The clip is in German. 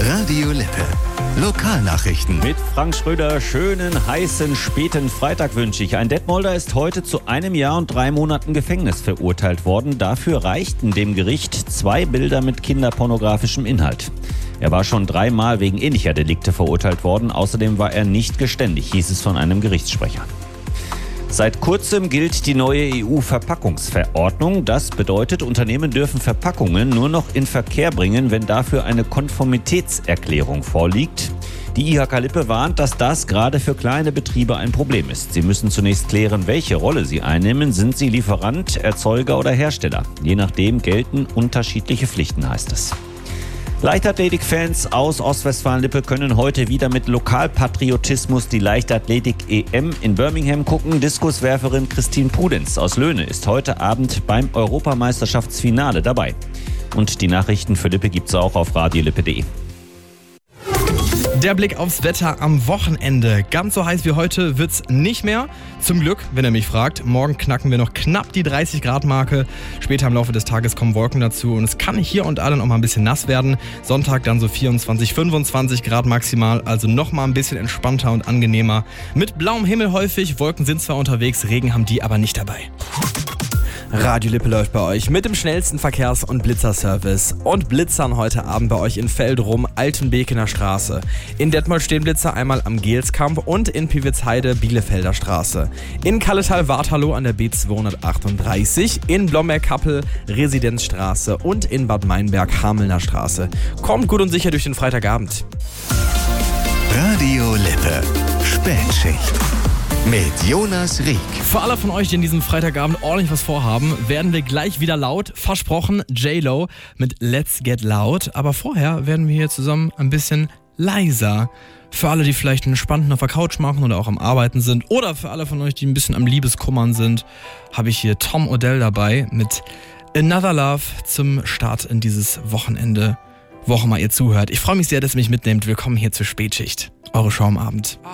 Radio Lippe. Lokalnachrichten. Mit Frank Schröder, schönen, heißen, späten Freitag wünsche ich. Ein Detmolder ist heute zu 1 Jahr und 3 Monaten Gefängnis verurteilt worden. Dafür reichten dem Gericht 2 Bilder mit kinderpornografischem Inhalt. Er war schon 3-mal wegen ähnlicher Delikte verurteilt worden. Außerdem war er nicht geständig, hieß es von einem Gerichtssprecher. Seit kurzem gilt die neue EU-Verpackungsverordnung. Das bedeutet, Unternehmen dürfen Verpackungen nur noch in Verkehr bringen, wenn dafür eine Konformitätserklärung vorliegt. Die IHK Lippe warnt, dass das gerade für kleine Betriebe ein Problem ist. Sie müssen zunächst klären, welche Rolle sie einnehmen. Sind sie Lieferant, Erzeuger oder Hersteller? Je nachdem gelten unterschiedliche Pflichten, heißt es. Leichtathletik-Fans aus Ostwestfalen-Lippe können heute wieder mit Lokalpatriotismus die Leichtathletik-EM in Birmingham gucken. Diskuswerferin Christine Pudenz aus Löhne ist heute Abend beim Europameisterschaftsfinale dabei. Und die Nachrichten für Lippe gibt's auch auf radiolippe.de. Der Blick aufs Wetter am Wochenende. Ganz so heiß wie heute wird's nicht mehr. Zum Glück, wenn ihr mich fragt. Morgen knacken wir noch knapp die 30-Grad-Marke. Später im Laufe des Tages kommen Wolken dazu und es kann hier und da dann auch mal ein bisschen nass werden. Sonntag dann so 24, 25 Grad maximal, also noch mal ein bisschen entspannter und angenehmer. Mit blauem Himmel häufig, Wolken sind zwar unterwegs, Regen haben die aber nicht dabei. Radio Lippe läuft bei euch mit dem schnellsten Verkehrs- und Blitzerservice. Und blitzern heute Abend bei euch in Feldrum, Altenbekener Straße. In Detmold stehen Blitzer einmal am Gelskamp und in Piwitzheide, Bielefelder Straße. In Kalletal-Warthalow an der B238, in Blomberg-Kappel, Residenzstraße und in Bad Meinberg, Hamelner Straße. Kommt gut und sicher durch den Freitagabend. Radio Lippe. Spätschicht. Mit Jonas Rieck. Für alle von euch, die in diesem Freitagabend ordentlich was vorhaben, werden wir gleich wieder laut. Versprochen, J-Lo mit Let's Get Loud. Aber vorher werden wir hier zusammen ein bisschen leiser. Für alle, die vielleicht einen Entspannten auf der Couch machen oder auch am Arbeiten sind. Oder für alle von euch, die ein bisschen am Liebeskummern sind, habe ich hier Tom Odell dabei mit Another Love zum Start in dieses Wochenende. Wo auch immer ihr zuhört. Ich freue mich sehr, dass ihr mich mitnehmt. Willkommen hier zur Spätschicht. Eure Show am Abend.